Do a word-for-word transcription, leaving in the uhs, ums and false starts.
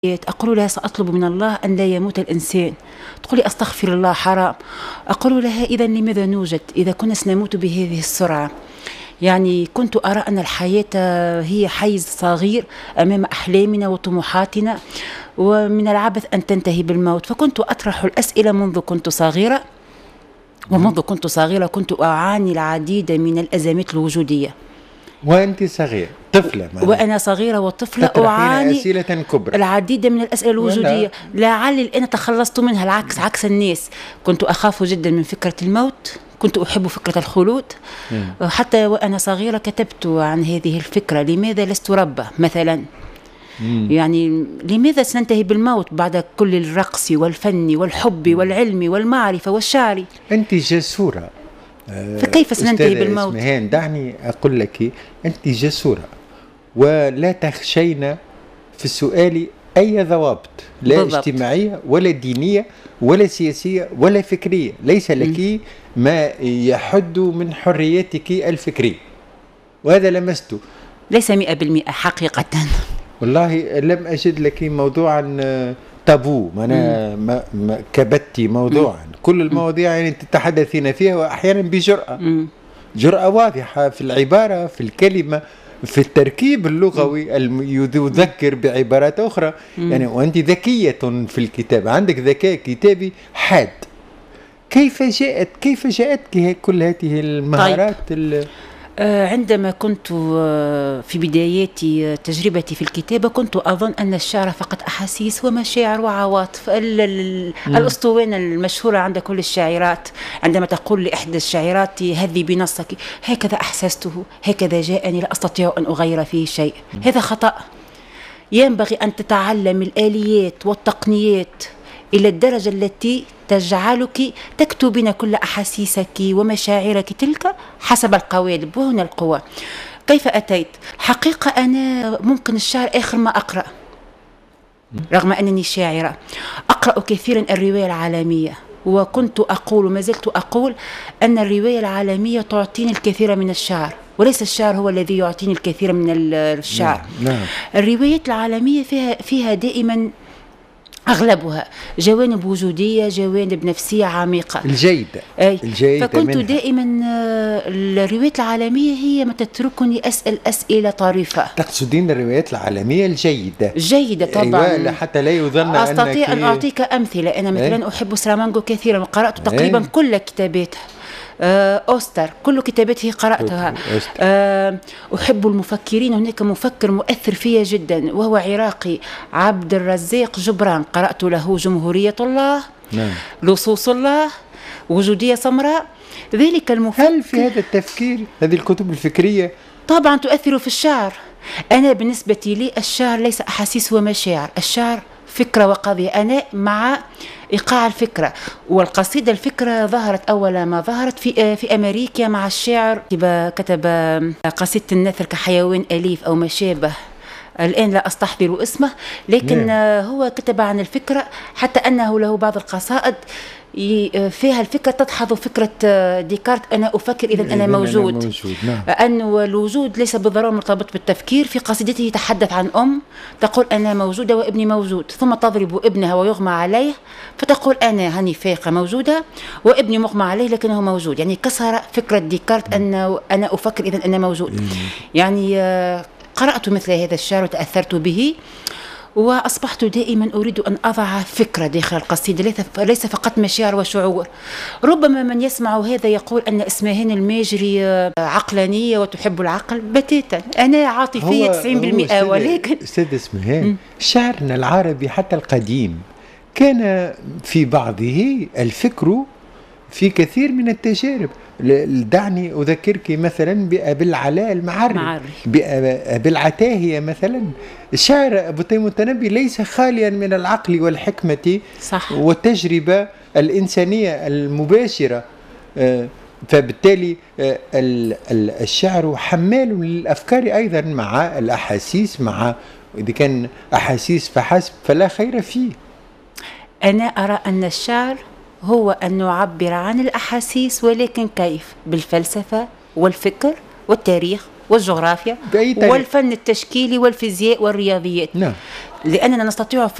أقول لها سأطلب من الله أن لا يموت الإنسان. تقول لي أستغفر الله حرام. أقول لها إذا لماذا نوجد إذا كنا سنموت بهذه السرعة؟ يعني كنت أرى أن الحياة هي حيز صغير أمام أحلامنا وطموحاتنا، ومن العبث أن تنتهي بالموت. فكنت أطرح الأسئلة منذ كنت صغيرة، ومنذ كنت صغيرة كنت أعاني العديد من الأزمات الوجودية. وأنت صغيرة طفلة معنا. وأنا صغيرة وطفلة أعاني أسئلة كبرى، العديد من الأسئلة الوجودية، لعلي الآن تخلصت منها. العكس عكس الناس، كنت أخاف جدا من فكرة الموت، كنت أحب فكرة الخلود. مم. حتى وأنا صغيرة كتبت عن هذه الفكرة، لماذا لست ربة مثلا؟ مم. يعني لماذا سننتهي بالموت بعد كل الرقص والفن والحب والعلم والمعرفة والشعر؟ أنت جسورة، فكيف سننتهي بالموت؟ اسمهان دعني أقول لك، أنت جسورة ولا تخشين في السؤال أي ضوابط، لا بالضبط. اجتماعية ولا دينية ولا سياسية ولا فكرية. ليس لك م. ما يحد من حريتك الفكرية، وهذا لمسته. ليس مئة بالمئة حقيقة. والله لم أجد لك موضوعا تابو، ما, ما كبتي موضوعا. م. كل المواضيع يعني تتحدثين فيها، وأحيانا بجرأة م. جرأة واضحة في العبارة، في الكلمة، في التركيب اللغوي، يذكر بعبارات أخرى. م. يعني وأنت ذكية في الكتابة، عندك ذكاء كتابي حاد. كيف جاءت كيف جاءتك كل هذه المهارات؟ طيب. عندما كنت في بدايات تجربتي في الكتابة كنت أظن أن الشعر فقط أحاسيس ومشاعر وعواطف. الأسطوانة المشهورة عند كل الشاعرات عندما تقول لإحدى الشاعرات هذي بنصك، هكذا أحسسته، هكذا جاءني، لا أستطيع أن أغير فيه شيء. هذا خطأ. ينبغي أن تتعلم الآليات والتقنيات إلى الدرجة التي تجعلك تكتبين كل أحاسيسك ومشاعرك تلك حسب القوالب. وهنا القوة. كيف أتيت؟ حقيقة أنا ممكن الشعر آخر ما أقرأ، رغم أنني شاعرة أقرأ كثيرا الرواية العالمية، وكنت أقول ما زلت أقول أن الرواية العالمية تعطيني الكثير من الشعر، وليس الشعر هو الذي يعطيني الكثير من الشعر. نعم. نعم. الروايات العالمية فيها, فيها دائما أغلبها جوانب وجودية، جوانب نفسية عميقة الجيدة. الجيدة فكنت منها. دائما الروايات العالمية هي ما تتركني أسأل أسئلة طريفة. تقصدين الروايات العالمية الجيدة؟ جيدة طبعا. أيوة، حتى لا يظن أستطيع أن أعطيك أمثلة. أنا مثلا أيه؟ أحب سرامانغو كثيرا وقرأت تقريبا أيه؟ كل كتاباته. أوستر كل كتاباته قرأتها. أحب المفكرين، هناك مفكر مؤثر فيا جدا وهو عراقي، عبد الرزاق جبران، قرأت له جمهورية الله، نعم. لصوص الله، وجودية سمراء. ذلك المفكر. هل في هذا التفكير هذه الكتب الفكرية طبعا تؤثر في الشعر؟ أنا بالنسبة لي الشعر ليس أحاسيس ومشاعر، الشعر فكرة وقضية. أنا مع إيقاع الفكرة، والقصيدة الفكرة ظهرت أول ما ظهرت في في أمريكا مع الشاعر كتب قصيدة النثر كحيوان أليف أو ما شابه، الآن لا أستحضر اسمه، لكن yeah. هو كتب عن الفكرة، حتى أنه له بعض القصائد فيها الفكرة تدحض فكرة ديكارت، أنا أفكر إذن أنا موجود, أنا موجود. نعم. أن الوجود ليس بالضرورة مرتبط بالتفكير. في قصيدته يتحدث عن أم تقول أنا موجودة وابني موجود، ثم تضرب ابنها ويغمى عليه فتقول أنا هني فايقة موجودة وابني مغمى عليه لكنه موجود. يعني كسر فكرة ديكارت أن أنا أفكر إذن أنا موجود. يعني قرأت مثل هذا الشعر وتأثرت به، وأصبحت دائما أريد أن أضع فكرة داخل القصيدة، ليس فقط مشاعر وشعور. ربما من يسمع هذا يقول أن إسمهان الماجري عقلانية وتحب العقل، بتاتا أنا عاطفية تسعين بالمئة. ولكن أستاذ إسمهان، شعرنا العربي حتى القديم كان في بعضه الفكر في كثير من التجارب. دعني أذكرك مثلا بأبي العلاء المعري، بأبي العتاهية مثلا. الشاعر أبو تيم التنبي ليس خاليا من العقل والحكمة، صح. والتجربة الإنسانية المباشرة. فبالتالي الشعر حمال للأفكار أيضا مع الأحاسيس، مع إذا كان أحاسيس فحسب فلا خير فيه. أنا أرى أن الشعر هو أن نعبر عن الأحاسيس، ولكن كيف؟ بالفلسفة والفكر والتاريخ والجغرافيا بأي طريقة. والفن التشكيلي والفيزياء والرياضيات. نعم. لأننا نستطيع